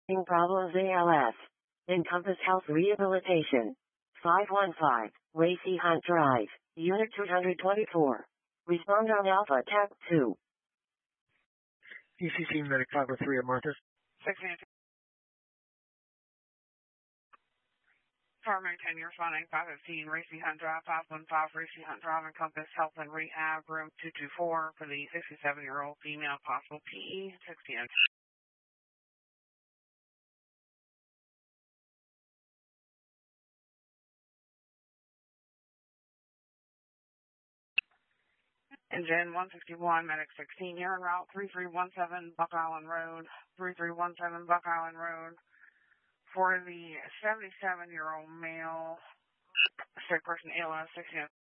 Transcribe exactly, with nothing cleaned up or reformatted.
Problems A L S. Encompass Health Rehabilitation. five one five, Racy Hunt Drive, Unit two twenty-four. Respond on Alpha Tab two. E C C Medic five oh three at Martha's. Department ten years one eight five fifteen, Racy Hunt Drive, five one five, Racy Hunt Drive, Encompass Health and Rehab, room two two four for the sixty-seven-year-old female, possible P E, sixty inch. Engine one sixty-one, Medic sixteen, you're en route three three one seven Buck Island Road, three three one seven Buck Island Road for the seventy-seven-year-old male, sick person A L S, sixty